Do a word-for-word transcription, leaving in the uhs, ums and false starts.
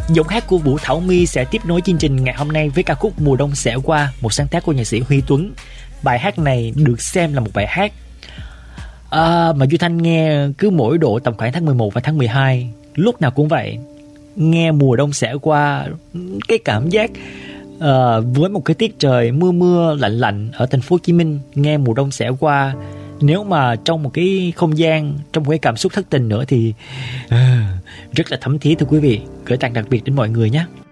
Giọng hát của Vũ Thảo My sẽ tiếp nối chương trình ngày hôm nay với ca khúc Mùa Đông Sẽ Qua, một sáng tác của nhạc sĩ Huy Tuấn. Bài hát này được xem là một bài hát à, mà Duy Thanh nghe cứ mỗi độ tầm khoảng tháng mười một và tháng mười hai, lúc nào cũng vậy. Nghe Mùa Đông Sẽ Qua, cái cảm giác à, với một cái tiết trời mưa mưa lạnh lạnh ở thành phố Hồ Chí Minh, nghe Mùa Đông Sẽ Qua, nếu mà trong một cái không gian, trong một cái cảm xúc thất tình nữa thì uh, rất là thấm thía thưa quý vị. Gửi tặng đặc biệt đến mọi người nhé.